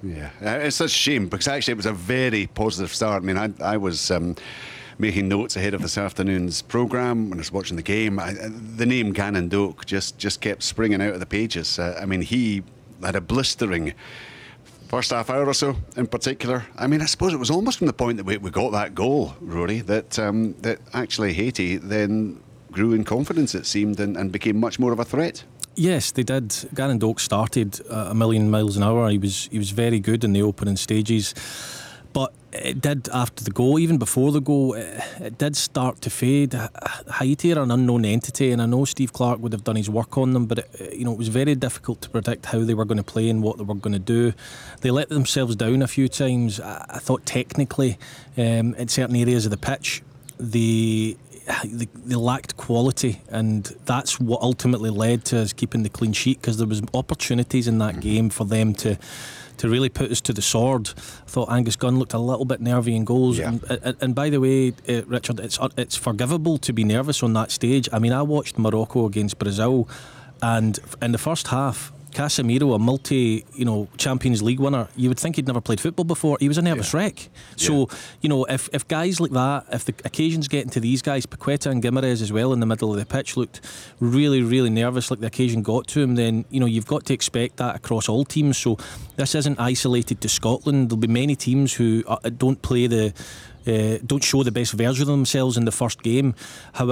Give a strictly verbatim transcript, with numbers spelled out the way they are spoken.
Yeah, uh, it's such a shame because actually it was a very positive start. I mean, I, I was um, making notes ahead of this afternoon's programme when I was watching the game. I, the name Gannon Doak just, just kept springing out of the pages. Uh, I mean, he had a blistering first half hour or so in particular. I mean, I suppose it was almost from the point that we, we got that goal, Rory, that um, that actually Haiti then grew in confidence, it seemed, and, and became much more of a threat. Yes, they did. Gannon Doak started uh, a million miles an hour. He was he was very good in the opening stages, but it did after the goal, even before the goal, it, it did start to fade. Haiti are an unknown entity, and I know Steve Clarke would have done his work on them, but it, you know, it was very difficult to predict how they were going to play and what they were going to do. They let themselves down a few times. I, I thought technically, um, in certain areas of the pitch, they. They, they lacked quality, and that's what ultimately led to us keeping the clean sheet, because there was opportunities in that mm-hmm. game for them to to really put us to the sword. I thought Angus Gunn looked a little bit nervy in goals, yeah. and, and, and by the way, uh, Richard, it's it's forgivable to be nervous on that stage. I mean, I watched Morocco against Brazil, and in the first half, Casemiro, a multi, you know, Champions League winner, you would think he'd never played football before. He was a nervous yeah. wreck. So, yeah. you know, if, if guys like that, if the occasion's getting to these guys, Paqueta and Guimaraes as well in the middle of the pitch looked really, really nervous, like the occasion got to him, then, you know, you've got to expect that across all teams. So this isn't isolated to Scotland. There'll be many teams who uh, don't play the, uh, don't show the best version of themselves in the first game. However,